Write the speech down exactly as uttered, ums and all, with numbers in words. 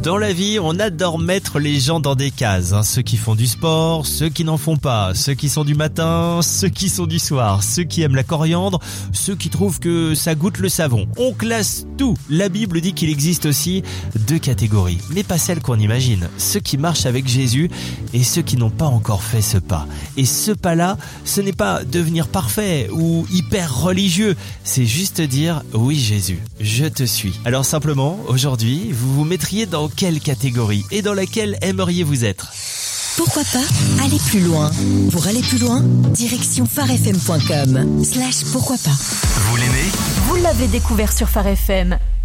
Dans la vie, on adore mettre les gens dans des cases. Hein. Ceux qui font du sport, ceux qui n'en font pas, ceux qui sont du matin, ceux qui sont du soir, ceux qui aiment la coriandre, ceux qui trouvent que ça goûte le savon. On classe tout. La Bible dit qu'il existe aussi deux catégories, mais pas celles qu'on imagine. Ceux qui marchent avec Jésus et ceux qui n'ont pas encore fait ce pas. Et ce pas-là, ce n'est pas devenir parfait ou hyper religieux. C'est juste dire « Oui Jésus, je te suis ». Alors simplement, aujourd'hui, vous vous mettriez dans quelle catégorie et dans laquelle aimeriez-vous être ? Pourquoi pas aller plus loin. Pour aller plus loin, direction pharefm point com slash pourquoi pas. Vous l'aimez ? Vous l'avez découvert sur Phare F M.